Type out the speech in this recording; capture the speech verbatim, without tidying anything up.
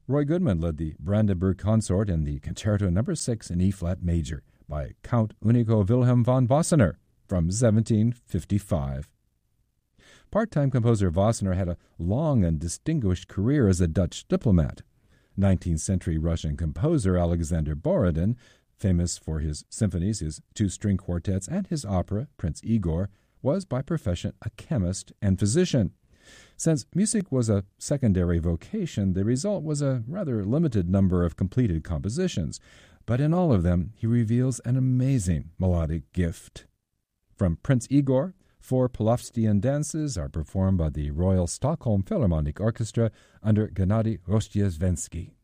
Roy Goodman led the Brandenburg Consort in the Concerto Number six in E-flat major by Count Unico Wilhelm von Wassenaar from seventeen fifty-five. Part-time composer Wassenaar had a long and distinguished career as a Dutch diplomat. nineteenth century Russian composer Alexander Borodin, famous for his symphonies, his two-string quartets, and his opera, Prince Igor, was by profession a chemist and physician. Since music was a secondary vocation, the result was a rather limited number of completed compositions, but in all of them he reveals an amazing melodic gift. From Prince Igor, four Pavlovskian dances are performed by the Royal Stockholm Philharmonic Orchestra under Gennady Rozhdestvensky.